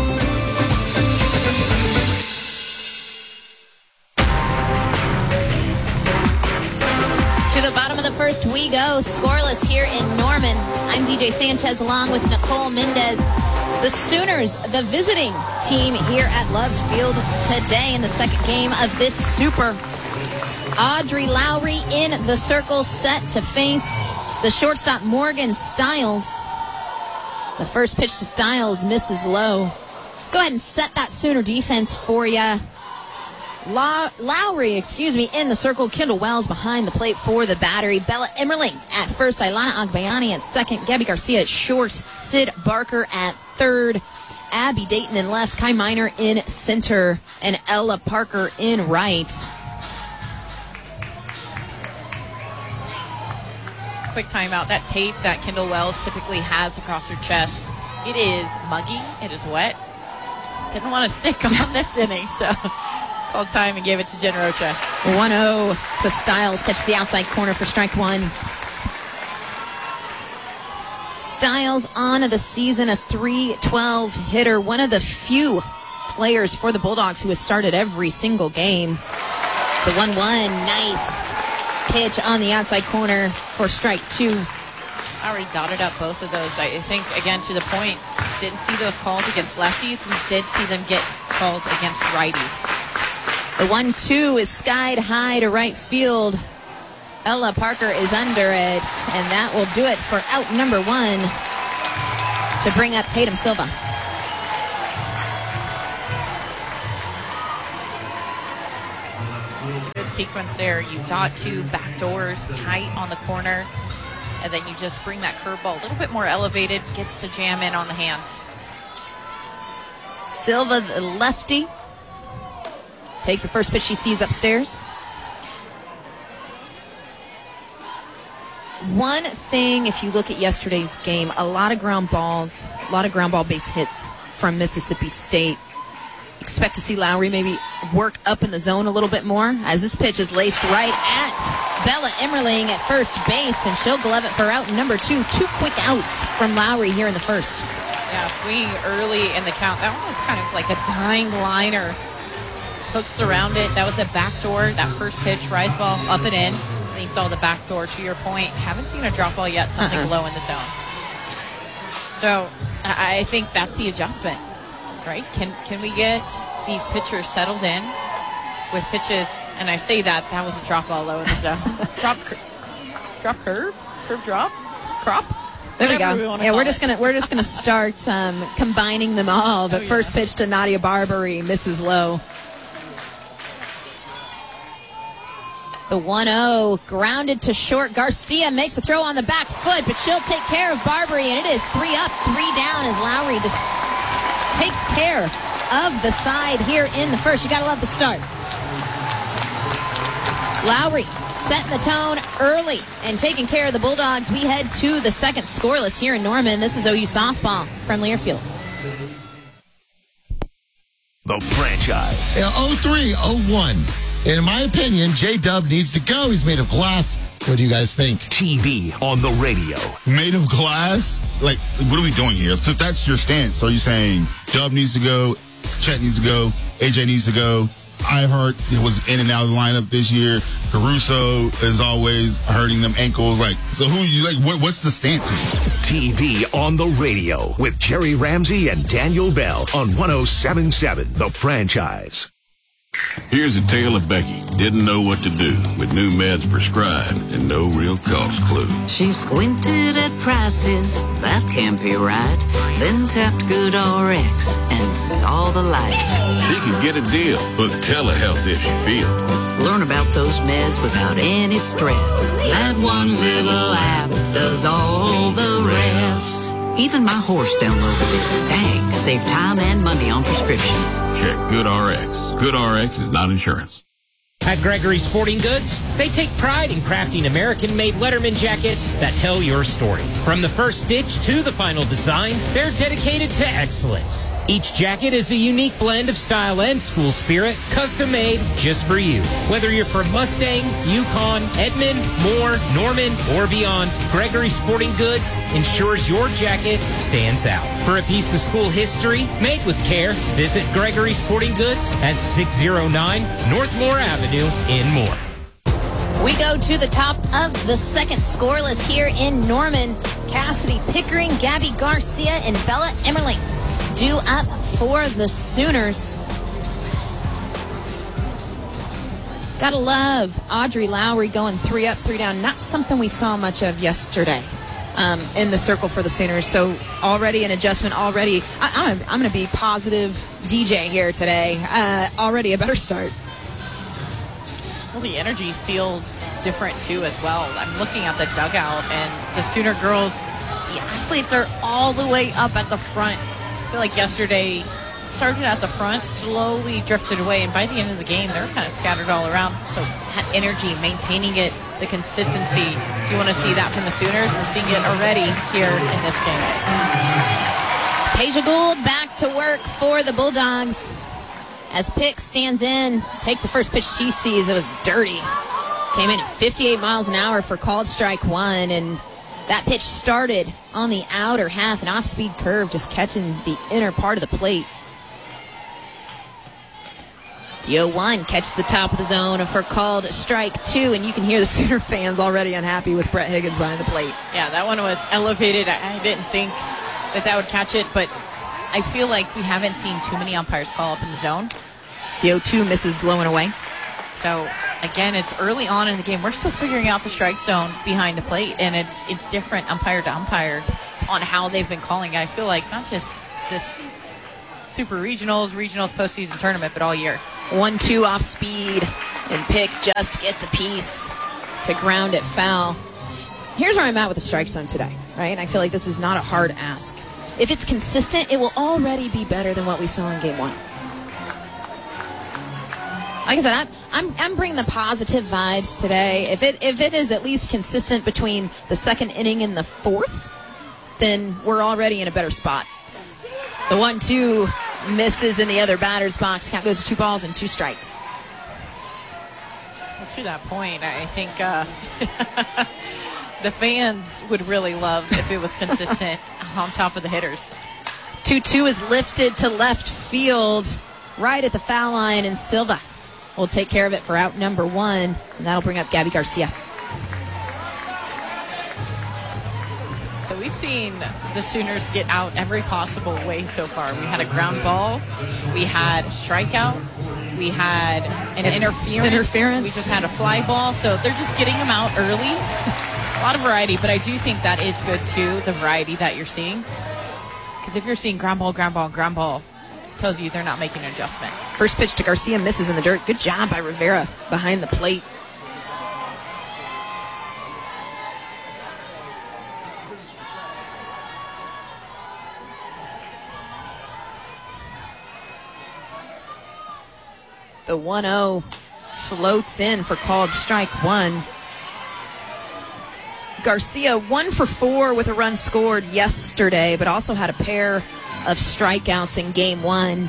To the bottom of the first we go, scoreless here in Norman. I'm DJ Sanchez along with Nicole Mendez. The Sooners, the visiting team here at Love's Field today in the second game of this super. Audrey Lowry in the circle, set to face the shortstop Morgan Stiles. The first pitch to Stiles misses low. Go ahead and set that Sooner defense for you. Lowry, in the circle. Kendall Wells behind the plate for the battery. Bella Emmerling at first. Ilana Agbayani at second. Gabby Garcia at short. Sid Barker at third. Abby Dayton in left. Kai Miner in center. And Ella Parker in right. Quick timeout. That tape that Kendall Wells typically has across her chest, it is muggy. It is wet. Didn't want to stick on this inning, so Called time and gave it to Jen Rocha. 1-0 to Styles. Catch the outside corner for strike one. Styles on the season, a .312 hitter. One of the few players for the Bulldogs who has started every single game. It's the 1-1. Nice pitch on the outside corner for strike two. Already dotted up both of those. I think, again, to the point, didn't see those calls against lefties. We did see them get called against righties. The 1-2 is skied high to right field. Ella Parker is under it, and that will do it for out number one to bring up Tatum Silva. It's a good sequence there. You dot two backdoors tight on the corner, and then you just bring that curveball a little bit more elevated, gets to jam in on the hands. Silva, the lefty, takes the first pitch she sees upstairs. One thing, if you look at yesterday's game, a lot of ground balls, a lot of ground ball base hits from Mississippi State. Expect to see Lowry maybe work up in the zone a little bit more as this pitch is laced right at Bella Emmerling at first base, and she'll glove it for out number two. 2 quick outs from Lowry here in the first. Yeah, swinging early in the count. That one was kind of like a dying liner. Hooks around it. That was a backdoor. That first pitch, rise ball up and in. And you saw the backdoor, to your point. Haven't seen a drop ball yet, something low in the zone. So I think that's the adjustment, right? Can we get these pitchers settled in with pitches? And I say that was a drop ball low in the zone. Curve drop, crop. There we go. Yeah, we're just gonna start combining them all. But first pitch to Nadia Barbary, misses low. The 1-0 grounded to short. Garcia makes the throw on the back foot, but she'll take care of Barbary, and it is 3 up, 3 down as Lowry takes care of the side here in the first. You gotta love the start. Lowry setting the tone early and taking care of the Bulldogs. We head to the second scoreless here in Norman. This is OU softball from Learfield. The franchise. 03-01. In my opinion, J-Dub needs to go. He's made of glass. What do you guys think? TV on the radio. Made of glass? Like, what are we doing here? So that's your stance. So you're saying Dub needs to go, Chet needs to go, AJ needs to go. Iheart was in and out of the lineup this year. Caruso is always hurting them ankles. Like, so who you like? What's the stance here? TV on the radio with Jerry Ramsey and Daniel Bell on 107.7 The Franchise. Here's a tale of Becky. Didn't know what to do with new meds prescribed and no real cost clue. She squinted at prices, that can't be right. Then tapped GoodRx and saw the light. She could get a deal. Book telehealth if she feels. Learn about those meds without any stress. That one little app does all the rest. Even my horse downloaded it. Dang, save time and money on prescriptions. Check GoodRx. GoodRx is not insurance. At Gregory Sporting Goods, they take pride in crafting American-made Letterman jackets that tell your story. From the first stitch to the final design, they're dedicated to excellence. Each jacket is a unique blend of style and school spirit, custom-made just for you. Whether you're from Mustang, Yukon, Edmond, Moore, Norman, or beyond, Gregory Sporting Goods ensures your jacket stands out. For a piece of school history made with care, visit Gregory Sporting Goods at 609 North Moore Avenue in Moore. We go to the top of the second scoreless here in Norman. Cassidy Pickering, Gabby Garcia, and Bella Emmerling due up for the Sooners. Gotta love Audrey Lowry going 3 up, 3 down. Not something we saw much of yesterday in the circle for the Sooners. So already an adjustment. Already, I'm going to be positive DJ here today. Already a better start. Well, the energy feels different, too, as well. I'm looking at the dugout, and the Sooner girls, the athletes are all the way up at the front. I feel like yesterday started at the front, slowly drifted away, and by the end of the game, they're kind of scattered all around. So that energy, maintaining it, the consistency, do you want to see that from the Sooners? We're seeing it already here in this game. Peja Gould back to work for the Bulldogs. as Pick stands in, takes the first pitch she sees. It was dirty. Came in at 58 miles an hour for called strike one, and that pitch started on the outer half, an off-speed curve, just catching the inner part of the plate. The 0-1 catches the top of the zone for called strike two, and you can hear the Sooner fans already unhappy with Brett Higgins behind the plate. Yeah, that one was elevated. I didn't think that would catch it, but I feel like we haven't seen too many umpires call up in the zone. The 0-2 misses low and away. So, again, it's early on in the game. We're still figuring out the strike zone behind the plate, and it's different umpire to umpire on how they've been calling it. I feel like not just this Super Regionals, postseason tournament, but all year. 1-2 off speed, and Pick just gets a piece to ground it foul. Here's where I'm at with the strike zone today, right? I feel like this is not a hard ask. If it's consistent, it will already be better than what we saw in game one. Like I said, I'm bringing the positive vibes today. If it is at least consistent between the second inning and the fourth, then we're already in a better spot. The 1-2 misses in the other batter's box. Count goes to 2 balls and 2 strikes. Well, to that point, I think the fans would really love if it was consistent on top of the hitters. 2-2 is lifted to left field, right at the foul line, and Silva will take care of it for out number 1, and that'll bring up Gabby Garcia. So we've seen the Sooners get out every possible way so far. We had a ground ball, we had strikeout, we had an interference. We just had a fly ball. So they're just getting them out early. A lot of variety, but I do think that is good too, the variety that you're seeing. Because if you're seeing ground ball, it tells you they're not making an adjustment. First pitch to Garcia misses in the dirt. Good job by Rivera behind the plate. The 1-0 floats in for called strike one. Garcia 1 for 4 with a run scored yesterday, but also had a pair of strikeouts in game one.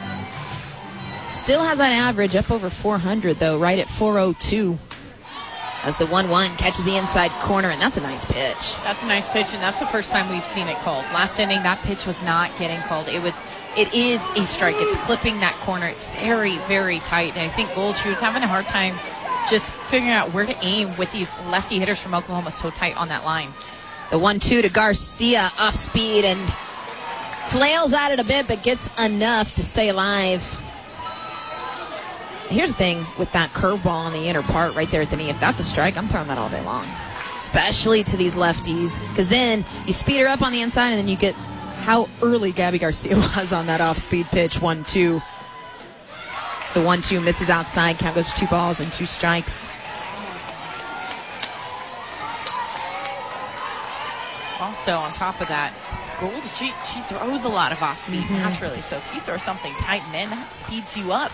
Still has that average up over 400, though, right at 402. As the 1-1 catches the inside corner, and that's a nice pitch. That's a nice pitch, and that's the first time we've seen it called. Last inning, that pitch was not getting called. It is a strike. It's clipping that corner. It's very, very tight, and I think Goldshoe is having a hard time just figuring out where to aim with these lefty hitters from Oklahoma so tight on that line. The 1-2 to Garcia off speed and flails at it a bit, but gets enough to stay alive. Here's the thing with that curveball on the inner part right there at the knee. If that's a strike, I'm throwing that all day long, especially to these lefties, because then you speed her up on the inside and then you get how early Gabby Garcia was on that off-speed pitch. 1-2. The 1-2 misses outside. Count goes to 2 balls and 2 strikes. Also, on top of that, Gould, she throws a lot of off-speed naturally. So if you throw something tight and in, that speeds you up.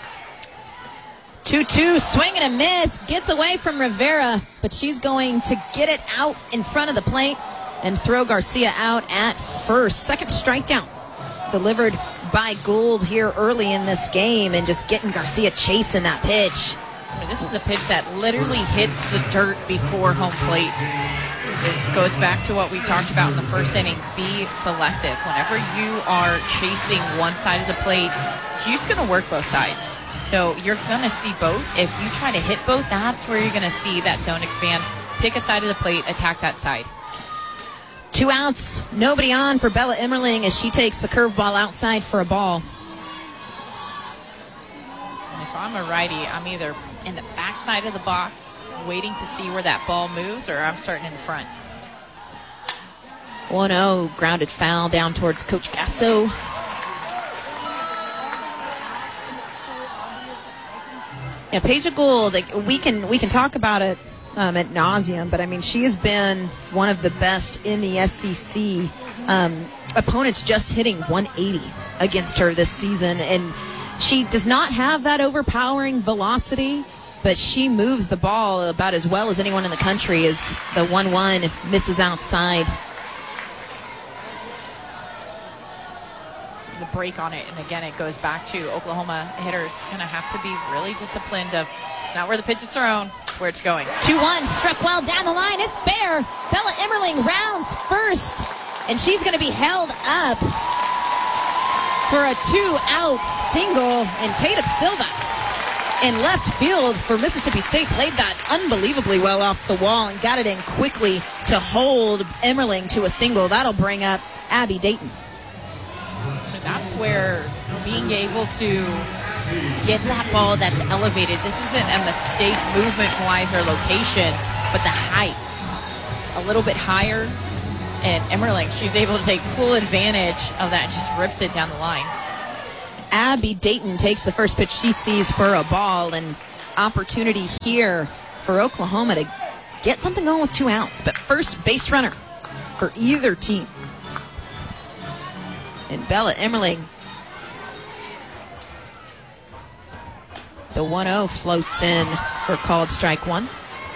2-2, swing and a miss. Gets away from Rivera, but she's going to get it out in front of the plate and throw Garcia out at first. Second strikeout delivered by Gould here early in this game, and just getting Garcia chasing that pitch. I mean, this is the pitch that literally hits the dirt before home plate. It goes back to what we talked about in the first inning. Be selective. Whenever you are chasing one side of the plate, you're just going to work both sides. So you're going to see both. If you try to hit both, that's where you're going to see that zone expand. Pick a side of the plate, attack that side. 2 outs, nobody on for Bella Emmerling as she takes the curveball outside for a ball. And if I'm a righty, I'm either in the back side of the box waiting to see where that ball moves, or I'm starting in the front. 1-0, grounded foul down towards Coach Gasso. Yeah, Paige Gould, we can talk about it at nauseum, but I mean, she has been one of the best in the SEC. Opponents just hitting 180 against her this season, and she does not have that overpowering velocity, but she moves the ball about as well as anyone in the country. As the 1-1 misses outside. The break on it. And again, it goes back to Oklahoma hitters going to have to be really disciplined of it's not where the pitch is thrown, it's where it's going. 2-1, struck well down the line. It's fair. Bella Emmerling rounds first, and she's going to be held up for a 2-out single. And Tatum Silva in left field for Mississippi State played that unbelievably well off the wall and got it in quickly to hold Emmerling to a single. That'll bring up Abby Dayton. So that's where being able to get that ball that's elevated, this isn't a mistake movement-wise or location, but the height. It's a little bit higher, and Emmerling, she's able to take full advantage of that and just rips it down the line. Abby Dayton takes the first pitch she sees for a ball, and opportunity here for Oklahoma to get something going with 2 outs. But first base runner for either team. And Bella Emmerling, the 1-0 floats in for called strike one.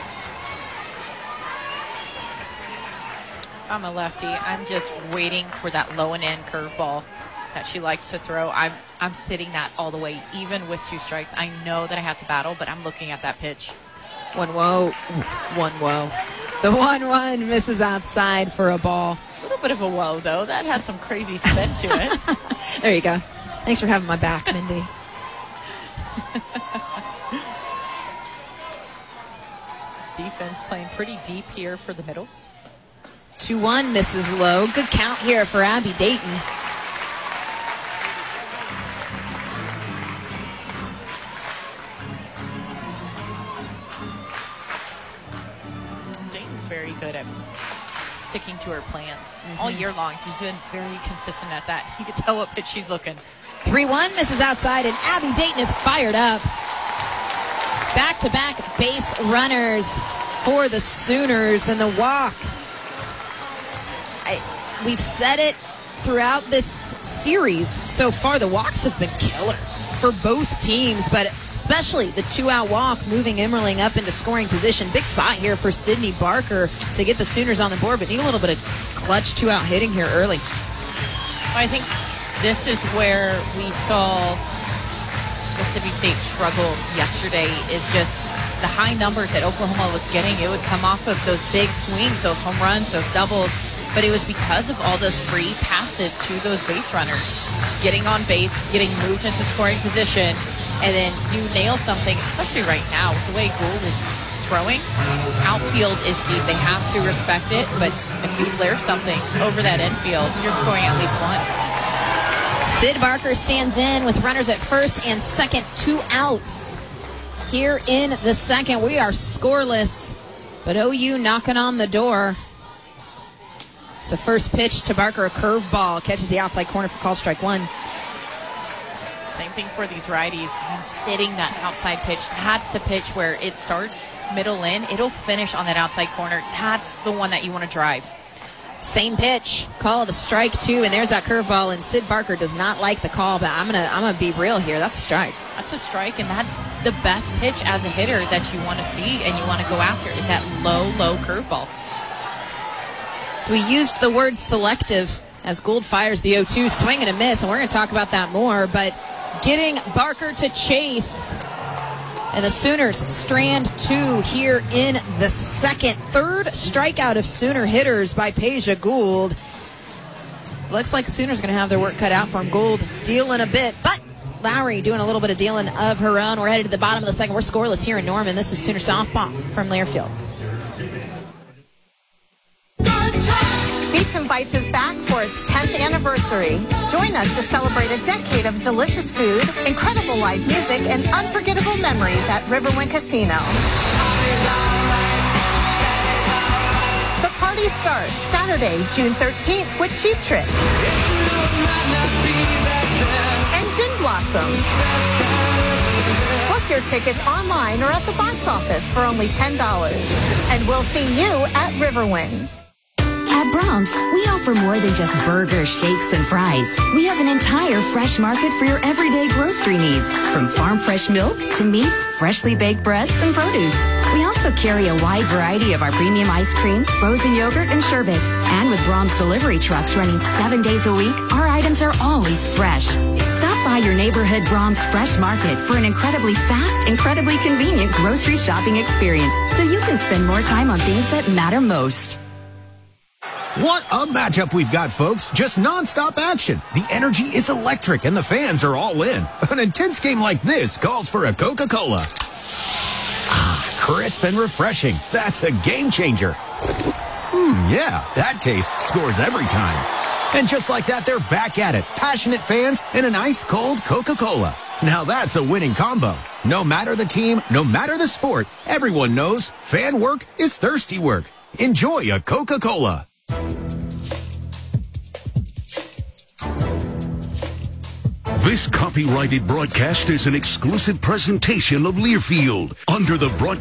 I'm a lefty. I'm just waiting for that low and end curveball that she likes to throw. I'm sitting that all the way, even with 2 strikes. I know that I have to battle, but I'm looking at that pitch. 1-0. The 1-1 misses outside for a ball. A little bit of a whoa, though. That has some crazy spin to it. There you go. Thanks for having my back, Mindy. This defense playing pretty deep here for the middles. 2-1 misses low. Good count here for Abby Dayton. Dayton's very good at sticking to her plans. All year long, she's been very consistent at that. You can tell what pitch she's looking. 3-1 misses outside, and Abby Dayton is fired up. Back-to-back base runners for the Sooners, and the walk. We've said it throughout this series so far. The walks have been killer for both teams, but especially the 2-out walk moving Emmerling up into scoring position. Big spot here for Sydney Barker to get the Sooners on the board, but need a little bit of clutch 2-out hitting here early. I think this is where we saw Mississippi State struggle yesterday, is just the high numbers that Oklahoma was getting. It would come off of those big swings, those home runs, those doubles, but it was because of all those free passes to those base runners. Getting on base, getting moved into scoring position, and then you nail something, especially right now with the way Gould is throwing. Outfield is deep. They have to respect it, but if you flare something over that infield, you're scoring at least one. Sid Barker stands in with runners at first and second, 2 outs. Here in the second, we are scoreless, but OU knocking on the door. It's the first pitch to Barker, a curveball, catches the outside corner for call strike one. Same thing for these righties. I'm sitting that outside pitch. That's the pitch where it starts middle in. It'll finish on that outside corner. That's the one that you want to drive. Same pitch, called a strike two, and there's that curveball. And Sid Barker does not like the call, but I'm gonna be real here. That's a strike. That's a strike, and that's the best pitch as a hitter that you want to see and you want to go after is that low curveball. So we used the word selective as Gould fires the 0-2, swing and a miss, and we're going to talk about that more. But getting Barker to chase, and the Sooners strand 2 here in the second. Third strikeout of Sooner hitters by Peja Gould. Looks like the Sooners are going to have their work cut out for him. Gould dealing a bit, but Lowry doing a little bit of dealing of her own. We're headed to the bottom of the second. We're scoreless here in Norman. This is Sooner softball from Learfield. Beats and Bites is back for its 10th anniversary. Join us to celebrate a decade of delicious food, incredible live music, and unforgettable memories at Riverwind Casino. The party starts Saturday, June 13th with Cheap Trick and Gin Blossoms. Book your tickets online or at the box office for only $10. And we'll see you at Riverwind. At Bronx, we offer more than just burgers, shakes, and fries. We have an entire fresh market for your everyday grocery needs, from farm fresh milk to meats, freshly baked breads, and produce. We also carry a wide variety of our premium ice cream, frozen yogurt, and sherbet. And with Brahms delivery trucks running 7 days a week, our items are always fresh. Stop by your neighborhood Brahms Fresh Market for an incredibly fast, incredibly convenient grocery shopping experience so you can spend more time on things that matter most. What a matchup we've got, folks. Just nonstop action. The energy is electric and the fans are all in. An intense game like this calls for a Coca-Cola. Ah, crisp and refreshing. That's a game changer. Yeah, that taste scores every time. And just like that, they're back at it. Passionate fans and an ice-cold Coca-Cola. Now that's a winning combo. No matter the team, no matter the sport, everyone knows fan work is thirsty work. Enjoy a Coca-Cola. This copyrighted broadcast is an exclusive presentation of Learfield under the broadcast